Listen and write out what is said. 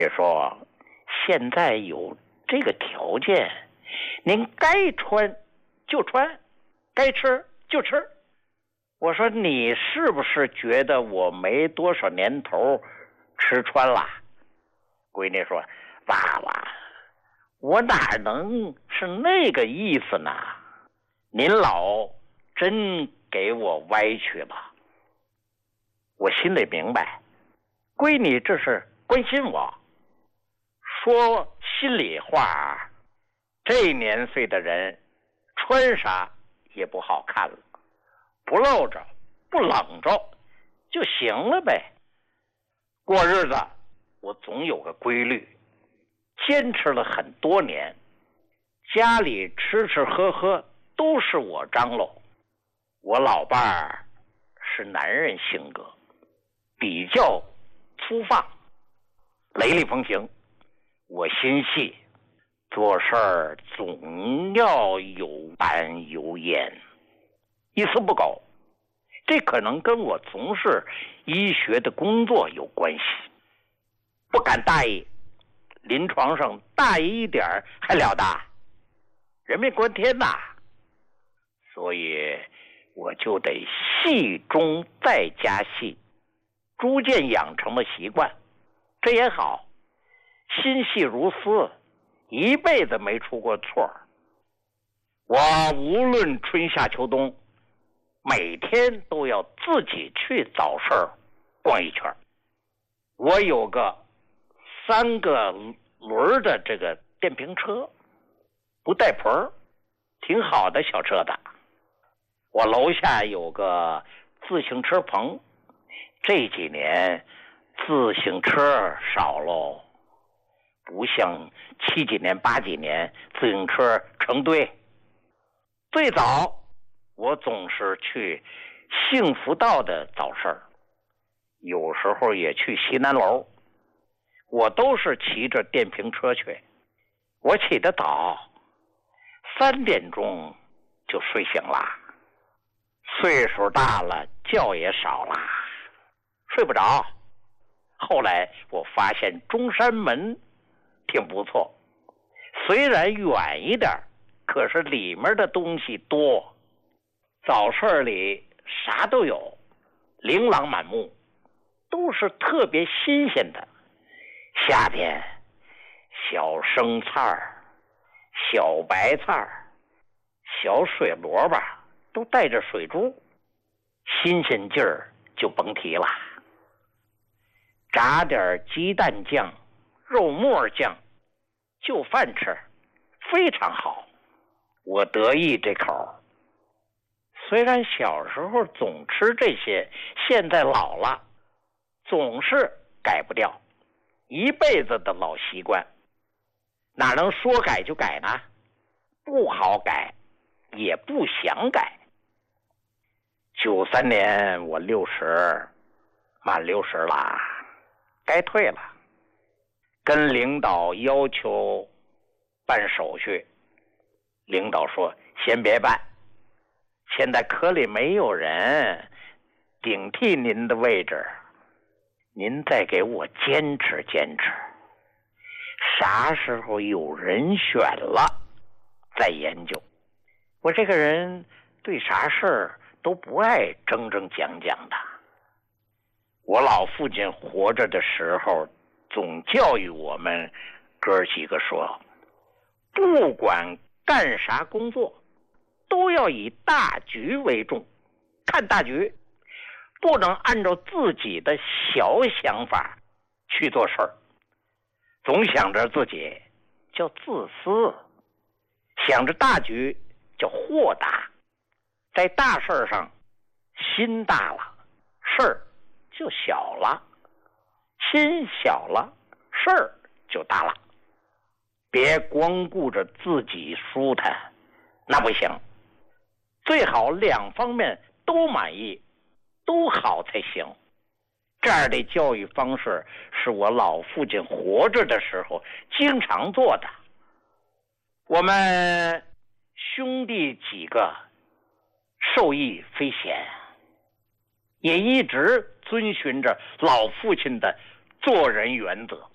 也说现在有这个条件，您该穿就穿，该吃就吃。我说你是不是觉得我没多少年头吃穿了？闺女说，爸爸，我哪能是那个意思呢？您老真给我歪曲了。我心里明白，闺女这是关心我。说心里话，这年岁的人穿啥也不好看了，不露着不冷着就行了呗。过日子我总有个规律，坚持了很多年，家里吃吃喝喝都是我张罗。我老伴儿是男人性格，比较粗放，雷厉风行。我心细，做事儿总要有板有眼，一丝不苟。这可能跟我从事医学的工作有关系，不敢大意，临床上大意一点还了得，人命关天呐。所以我就得细中再加细，逐渐养成了习惯。这也好，心细如丝，一辈子没出过错。我无论春夏秋冬，每天都要自己去早市逛一圈。我有个3个轮的这个电瓶车，不带盆儿，挺好的小车子。我楼下有个自行车棚，这几年自行车少喽，不像7几年8几年自行车成堆。最早我总是去幸福道的早市，有时候也去西南楼，我都是骑着电瓶车去。我起得早，3点钟就睡醒了。岁数大了，觉也少了，睡不着。后来我发现中山门挺不错，虽然远一点，可是里面的东西多。早市里啥都有，琳琅满目，都是特别新鲜的。夏天小生菜、小白菜、小水萝卜都带着水珠，新鲜劲儿就甭提了。炸点鸡蛋酱、肉末酱，就饭吃，非常好。我得意这口。虽然小时候总吃这些，现在老了，总是改不掉，一辈子的老习惯，哪能说改就改呢？不好改，也不想改。93年我60，满60了，该退了。跟领导要求办手续，领导说先别办，现在科里没有人顶替您的位置，您再给我坚持坚持，啥时候有人选了再研究。我这个人对啥事儿都不爱争争讲讲的。我老父亲活着的时候总教育我们哥几个说，不管干啥工作都要以大局为重，看大局，不能按照自己的小想法去做事儿。总想着自己叫自私，想着大局叫豁达。在大事上心大了，事儿就小了，心小了，事儿就大了。别光顾着自己舒坦，那不行，最好2方面都满意，都好才行。这样的教育方式是我老父亲活着的时候经常做的。我们兄弟几个受益匪浅，也一直遵循着老父亲的做人原则。